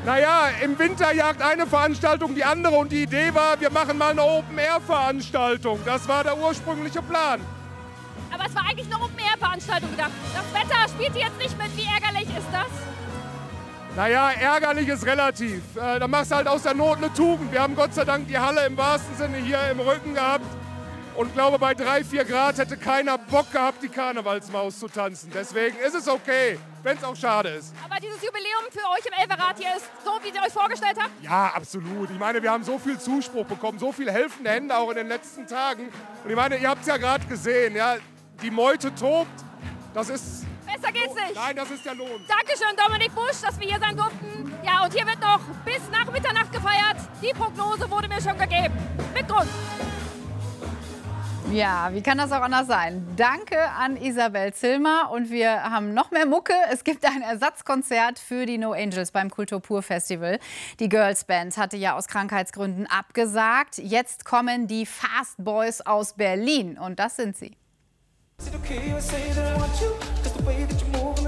Naja, im Winter jagt eine Veranstaltung die andere und die Idee war, wir machen mal eine Open-Air-Veranstaltung. Das war der ursprüngliche Plan. Aber es war eigentlich eine Open-Air-Veranstaltung gedacht. Das Wetter spielt jetzt nicht mit. Wie ärgerlich ist das? Naja, ärgerlich ist relativ. Da machst du halt aus der Not eine Tugend. Wir haben Gott sei Dank die Halle im wahrsten Sinne hier im Rücken gehabt. Und glaube, bei 3, 4 Grad hätte keiner Bock gehabt, die Karnevalsmaus zu tanzen. Deswegen ist es okay, wenn es auch schade ist. Aber dieses Jubiläum für euch im Elferrad hier ist so, wie ihr euch vorgestellt habt? Ja, absolut. Ich meine, wir haben so viel Zuspruch bekommen, so viele helfende Hände auch in den letzten Tagen. Und ich meine, ihr habt es ja gerade gesehen, ja, die Meute tobt. Das ist... Besser geht's nicht. Nein, das ist der Lohn. Dankeschön, Dominik Busch, dass wir hier sein durften. Ja, und hier wird noch bis nach Mitternacht gefeiert. Die Prognose wurde mir schon gegeben. Mit Grund. Ja, wie kann das auch anders sein? Danke an Isabel Zillmer und wir haben noch mehr Mucke. Es gibt ein Ersatzkonzert für die No Angels beim Kulturpur Festival. Die Girls Band hatte ja aus Krankheitsgründen abgesagt. Jetzt kommen die Fast Boys aus Berlin und das sind sie.